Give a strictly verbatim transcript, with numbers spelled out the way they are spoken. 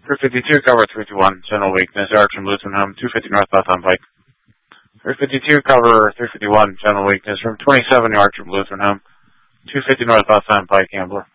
three fifty-two, cover three fifty-one, general weakness, yards from Lutheran Home, two fifty north south on Pike. three fifty-two, cover three fifty-one, general weakness from twenty-seven yards from Lutheran Home, two fifty north south on Pike, Ambler.